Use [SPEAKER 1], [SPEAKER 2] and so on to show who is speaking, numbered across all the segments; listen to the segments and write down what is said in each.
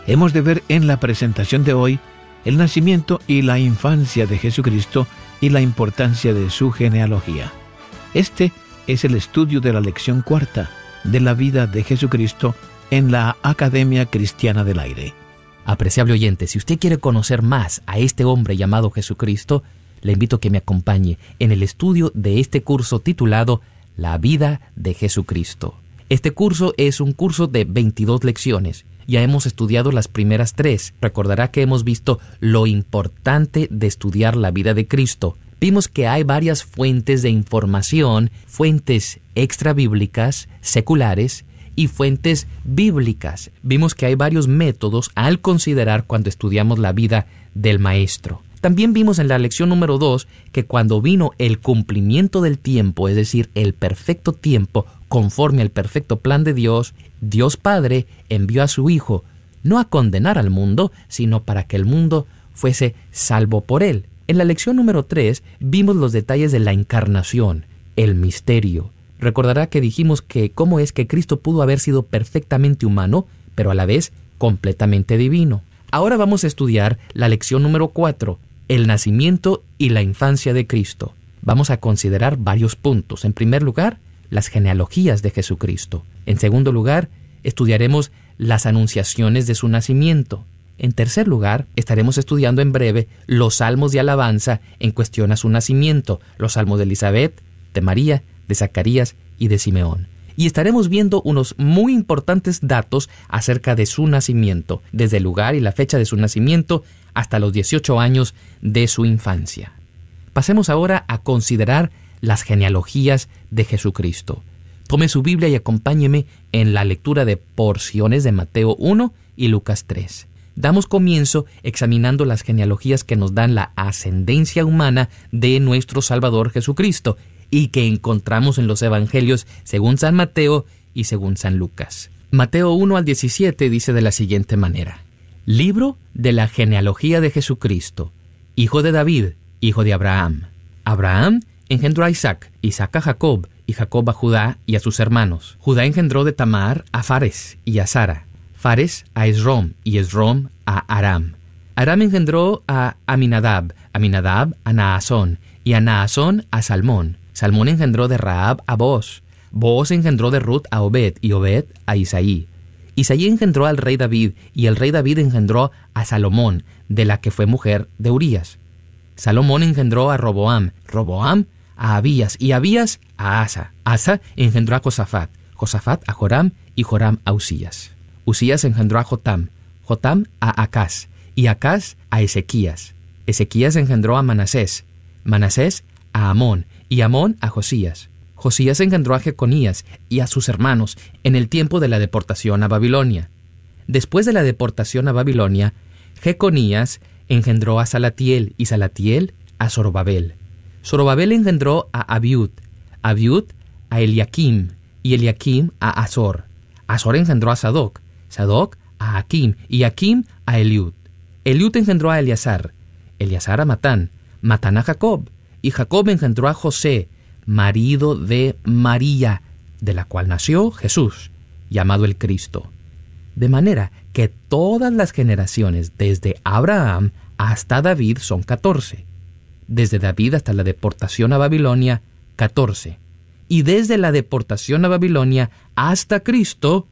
[SPEAKER 1] Hemos de ver en la presentación de hoy el nacimiento y la infancia de Jesucristo y la importancia de su genealogía. Este es el estudio de la lección cuarta de la vida de Jesucristo en la Academia Cristiana del Aire.
[SPEAKER 2] Apreciable oyente, si usted quiere conocer más a este hombre llamado Jesucristo, le invito a que me acompañe en el estudio de este curso titulado La vida de Jesucristo. Este curso es un curso de 22 lecciones. Ya hemos estudiado las primeras 3. Recordará que hemos visto lo importante de estudiar la vida de Cristo. Vimos que hay varias fuentes de información, fuentes extrabíblicas, seculares, y fuentes bíblicas. Vimos que hay varios métodos al considerar cuando estudiamos la vida del Maestro. También vimos en la lección número 2 que cuando vino el cumplimiento del tiempo, es decir, el perfecto tiempo, conforme al perfecto plan de Dios, Dios Padre envió a su Hijo, no a condenar al mundo, sino para que el mundo fuese salvo por él. En la lección número 3 vimos los detalles de la encarnación, el misterio. Recordará que dijimos que cómo es que Cristo pudo haber sido perfectamente humano, pero a la vez completamente divino. Ahora vamos a estudiar la lección número 4, el nacimiento y la infancia de Cristo. Vamos a considerar varios puntos. En primer lugar, las genealogías de Jesucristo. En segundo lugar, estudiaremos las anunciaciones de su nacimiento. En tercer lugar, estaremos estudiando en breve los salmos de alabanza en cuestión a su nacimiento, los salmos de Elizabeth, de María, de Zacarías y de Simeón. Y estaremos viendo unos muy importantes datos acerca de su nacimiento, desde el lugar y la fecha de su nacimiento hasta los 18 años de su infancia. Pasemos ahora a considerar las genealogías de Jesucristo. Tome su Biblia y acompáñeme en la lectura de porciones de Mateo 1 y Lucas 3. Damos comienzo examinando las genealogías que nos dan la ascendencia humana de nuestro Salvador Jesucristo y que encontramos en los Evangelios según San Mateo y según San Lucas. Mateo 1 al 17 dice de la siguiente manera: Libro de la genealogía de Jesucristo, hijo de David, hijo de Abraham. Abraham engendró a Isaac, Isaac a Jacob, y Jacob a Judá y a sus hermanos. Judá engendró de Tamar a Fares y a Sara, Fares a Esrom y Esrom a Aram. Aram engendró a Aminadab, Aminadab a Naasón y a Naasón a Salmón. Salmón engendró de Rahab a Booz. Booz engendró de Ruth a Obed y Obed a Isaí. Isaí engendró al rey David y el rey David engendró a Salomón, de la que fue mujer de Urías. Salomón engendró a Roboam, Roboam a Abías y Abías a Asa. Asa engendró a Josafat, Josafat a Joram y Joram a Usías. Usías engendró a Jotam, Jotam a Acaz y Acaz a Ezequías. Ezequías engendró a Manasés, Manasés a Amón y Amón a Josías. Josías engendró a Jeconías y a sus hermanos en el tiempo de la deportación a Babilonia. Después de la deportación a Babilonia, Jeconías engendró a Salatiel y Salatiel a Zorobabel. Zorobabel engendró a Abiud, Abiud a Eliakim y Eliakim a Azor. Azor engendró a Sadoc, Sadoc a Akim y Akim a Eliud. Eliud engendró a Eleazar, Eleazar a Matán, Matán a Jacob, y Jacob engendró a José, marido de María, de la cual nació Jesús, llamado el Cristo. De manera que todas las generaciones desde Abraham hasta David son 14. Desde David hasta la deportación a Babilonia, 14. Y desde la deportación a Babilonia hasta Cristo,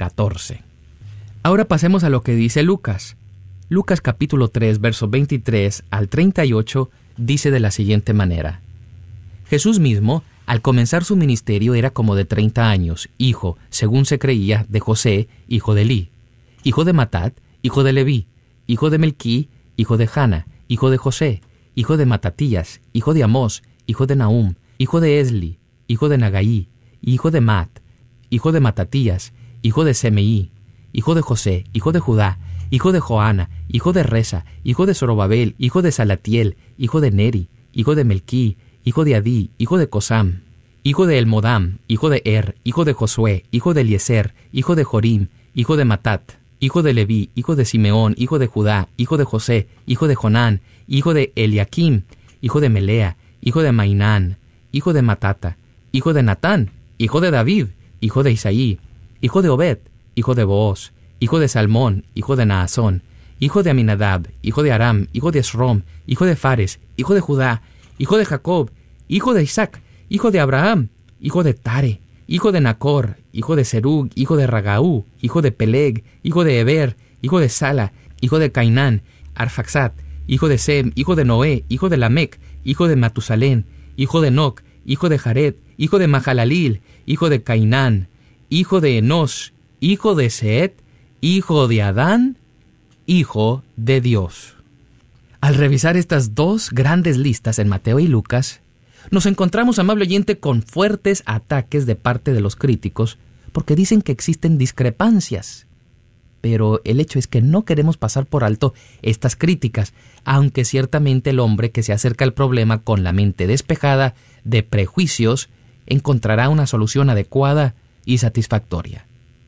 [SPEAKER 2] 14. Ahora pasemos a lo que dice Lucas. Lucas capítulo 3, versos 23 al 38, dice de la siguiente manera: Jesús mismo, al comenzar su ministerio, era como de 30 años, hijo, según se creía, de José, hijo de Elí, hijo de Matat, hijo de Leví, hijo de Melquí, hijo de Jana, hijo de José, hijo de Matatías, hijo de Amós, hijo de Nahum, hijo de Esli, hijo de Nagaí, hijo de Mat, hijo de Matatías, hijo de Semeí, hijo de José, hijo de Judá, hijo de Joana, hijo de Resa, hijo de Zorobabel, hijo de Salatiel, hijo de Neri, hijo de Melquí, hijo de Adí, hijo de Cosam, hijo de Elmodam, hijo de hijo de Josué, hijo de Eliezer, hijo de Jorim, hijo de Matat, hijo de Leví, hijo de Simeón, hijo de Judá, hijo de José, hijo de Jonán, hijo de Eliakim, hijo de Melea, hijo de Mainán, hijo de Matata, hijo de Natán, hijo de David, hijo de Isaí, hijo de Obed, hijo de Booz, hijo de Salmón, hijo de Naasón, hijo de Aminadab, hijo de Aram, hijo de Esrom, hijo de Fares, hijo de Judá, hijo de Jacob, hijo de Isaac, hijo de Abraham, hijo de Tare, hijo de Nacor, hijo de Serug, hijo de Ragaú, hijo de Peleg, hijo de Eber, hijo de Sala, hijo de Cainán, Arfaxad, hijo de Sem, hijo de Noé, hijo de Lamec, hijo de Matusalén, hijo de Enoc, hijo de Jared, hijo de Mahalalil, hijo de Cainán, hijo de Enos, hijo de Set, hijo de Adán, hijo de Dios. Al revisar estas dos grandes listas en Mateo y Lucas, nos encontramos, amable oyente, con fuertes ataques de parte de los críticos, porque dicen que existen discrepancias. Pero el hecho es que no queremos pasar por alto estas críticas, aunque ciertamente el hombre que se acerca al problema con la mente despejada de prejuicios encontrará una solución adecuada y satisfactoria.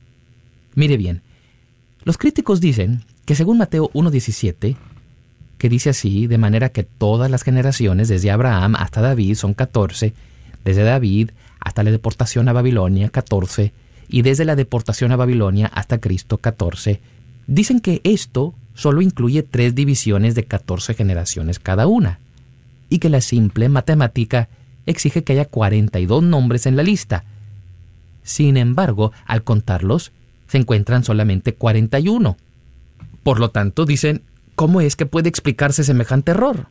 [SPEAKER 2] Mire bien, los críticos dicen que según Mateo 1:17, que dice así, de manera que todas las generaciones desde Abraham hasta David son 14, desde David hasta la deportación a Babilonia 14, y desde la deportación a Babilonia hasta Cristo 14, dicen que esto solo incluye 3 divisiones de 14 generaciones cada una, y que la simple matemática exige que haya 42 nombres en la lista. Sin embargo, al contarlos, se encuentran solamente 41. Por lo tanto, dicen, ¿cómo es que puede explicarse semejante error?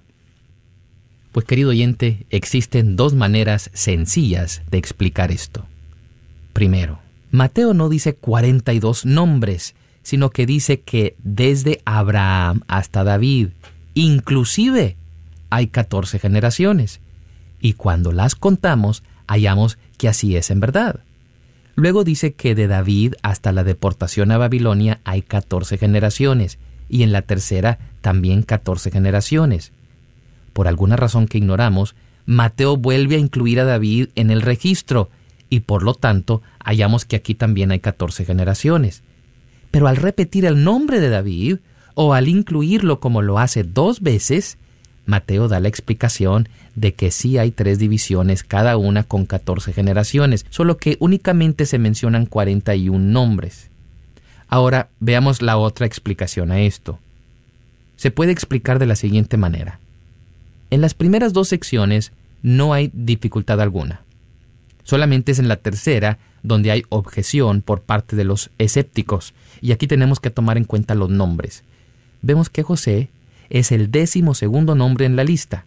[SPEAKER 2] Pues, querido oyente, existen 2 maneras sencillas de explicar esto. Primero, Mateo no dice 42 nombres, sino que dice que desde Abraham hasta David, inclusive, hay 14 generaciones. Y cuando las contamos, hallamos que así es en verdad. Luego dice que de David hasta la deportación a Babilonia hay 14 generaciones, y en la tercera también 14 generaciones. Por alguna razón que ignoramos, Mateo vuelve a incluir a David en el registro, y por lo tanto hallamos que aquí también hay 14 generaciones. Pero al repetir el nombre de David, o al incluirlo como lo hace 2 veces, Mateo da la explicación de que sí hay 3 divisiones, cada una con 14 generaciones, solo que únicamente se mencionan 41 nombres. Ahora veamos la otra explicación a esto. Se puede explicar de la siguiente manera. En las primeras 2 secciones no hay dificultad alguna. Solamente es en la tercera donde hay objeción por parte de los escépticos, y aquí tenemos que tomar en cuenta los nombres. Vemos que José es el 12º nombre en la lista.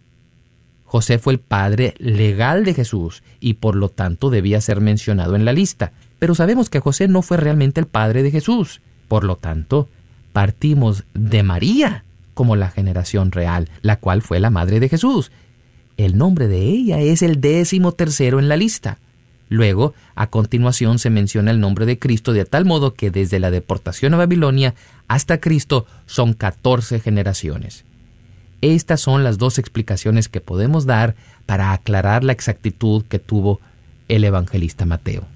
[SPEAKER 2] José fue el padre legal de Jesús y por lo tanto debía ser mencionado en la lista. Pero sabemos que José no fue realmente el padre de Jesús. Por lo tanto, partimos de María como la generación real, la cual fue la madre de Jesús. El nombre de ella es el 13º en la lista. Luego, a continuación, se menciona el nombre de Cristo de tal modo que desde la deportación a Babilonia hasta Cristo son 14 generaciones. Estas son las 2 explicaciones que podemos dar para aclarar la exactitud que tuvo el evangelista Mateo.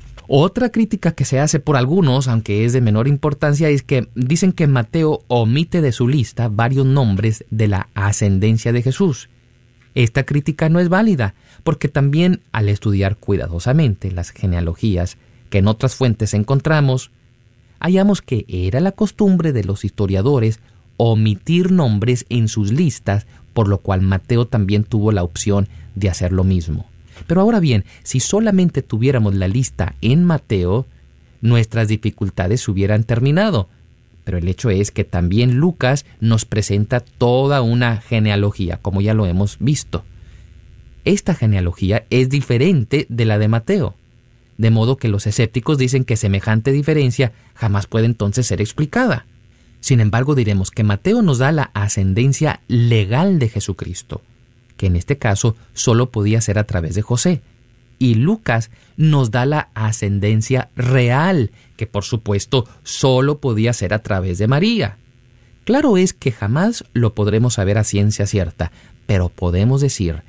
[SPEAKER 2] Otra crítica que se hace por algunos, aunque es de menor importancia, es que dicen que Mateo omite de su lista varios nombres de la ascendencia de Jesús. Esta crítica no es válida, porque también al estudiar cuidadosamente las genealogías que en otras fuentes encontramos, hallamos que era la costumbre de los historiadores omitir nombres en sus listas, por lo cual Mateo también tuvo la opción de hacer lo mismo. Pero ahora bien, si solamente tuviéramos la lista en Mateo, nuestras dificultades hubieran terminado. Pero el hecho es que también Lucas nos presenta toda una genealogía, como ya lo hemos visto. Esta genealogía es diferente de la de Mateo, de modo que los escépticos dicen que semejante diferencia jamás puede entonces ser explicada. Sin embargo, diremos que Mateo nos da la ascendencia legal de Jesucristo, que en este caso solo podía ser a través de José, y Lucas nos da la ascendencia real, que por supuesto solo podía ser a través de María. Claro es que jamás lo podremos saber a ciencia cierta, pero podemos decir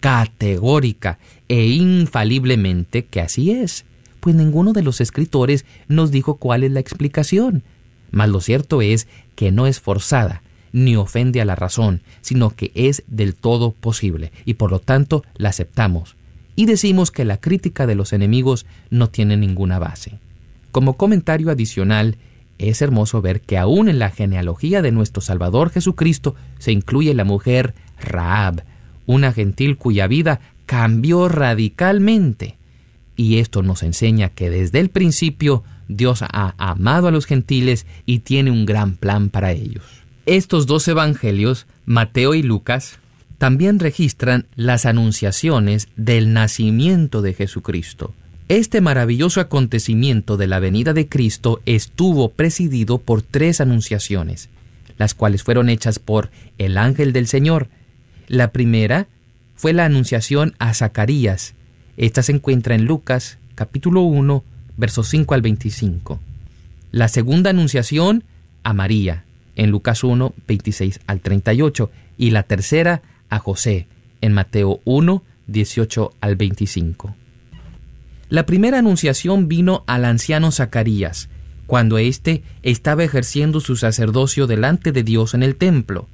[SPEAKER 2] categórica e infaliblemente que así es, pues ninguno de los escritores nos dijo cuál es la explicación. Mas lo cierto es que no es forzada, ni ofende a la razón, sino que es del todo posible, y por lo tanto la aceptamos. Y decimos que la crítica de los enemigos no tiene ninguna base. Como comentario adicional, Es hermoso ver que aún en la genealogía de nuestro Salvador Jesucristo se incluye la mujer Rahab, una gentil cuya vida cambió radicalmente. Y esto nos enseña que desde el principio Dios ha amado a los gentiles y tiene un gran plan para ellos. Estos dos evangelios, Mateo y Lucas, también registran las anunciaciones del nacimiento de Jesucristo. Este maravilloso acontecimiento de la venida de Cristo estuvo presidido por 3 anunciaciones, las cuales fueron hechas por el ángel del Señor. La primera fue la anunciación a Zacarías. Esta se encuentra en Lucas, capítulo 1, versos 5 al 25. La segunda anunciación a María, en Lucas 1, 26 al 38. Y la tercera a José, en Mateo 1, 18 al 25. La primera anunciación vino al anciano Zacarías, cuando éste estaba ejerciendo su sacerdocio delante de Dios en el templo.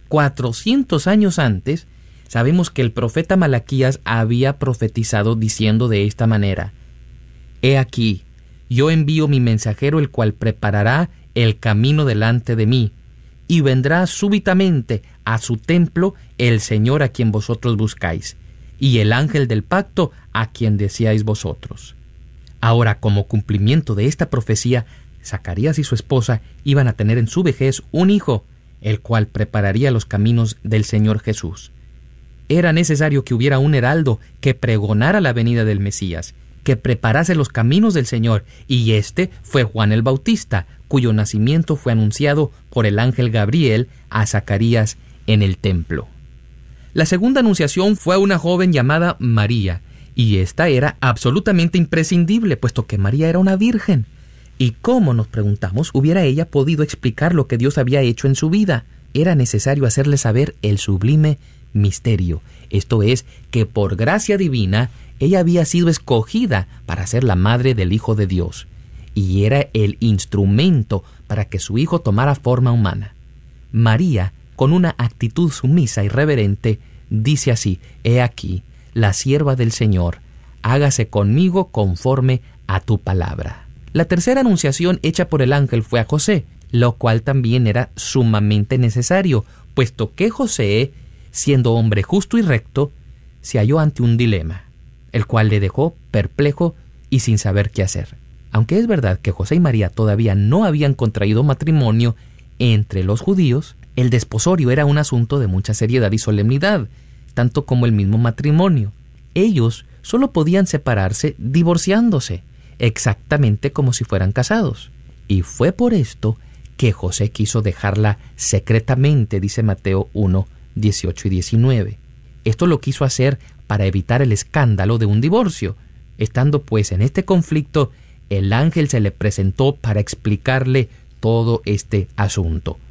[SPEAKER 2] 400 años antes, sabemos que el profeta Malaquías había profetizado diciendo de esta manera: «He aquí, yo envío mi mensajero, el cual preparará el camino delante de mí, y vendrá súbitamente a su templo el Señor a quien vosotros buscáis, y el ángel del pacto a quien deseáis vosotros». Ahora, como cumplimiento de esta profecía, Zacarías y su esposa iban a tener en su vejez un hijo, el cual prepararía los caminos del Señor Jesús. Era necesario que hubiera un heraldo que pregonara la venida del Mesías, que preparase los caminos del Señor, y este fue Juan el Bautista, cuyo nacimiento fue anunciado por el ángel Gabriel a Zacarías en el templo. La segunda anunciación fue a una joven llamada María, y esta era absolutamente imprescindible, puesto que María era una virgen. ¿Y cómo, nos preguntamos, hubiera ella podido explicar lo que Dios había hecho en su vida? Era necesario hacerle saber el sublime misterio, esto es, que por gracia divina ella había sido escogida para ser la madre del Hijo de Dios, y era el instrumento para que su hijo tomara forma humana. María, con una actitud sumisa y reverente, dice así: «He aquí, la sierva del Señor, hágase conmigo conforme a tu palabra». La tercera anunciación hecha por el ángel fue a José, lo cual también era sumamente necesario, puesto que José, siendo hombre justo y recto, se halló ante un dilema, el cual le dejó perplejo y sin saber qué hacer. Aunque es verdad que José y María todavía no habían contraído matrimonio entre los judíos, el desposorio era un asunto de mucha seriedad y solemnidad, tanto como el mismo matrimonio. Ellos solo podían separarse divorciándose, exactamente como si fueran casados. Y fue por esto que José quiso dejarla secretamente, dice Mateo 1, 18 y 19. Esto lo quiso hacer para evitar el escándalo de un divorcio. Estando pues en este conflicto, el ángel se le presentó para explicarle todo este asunto.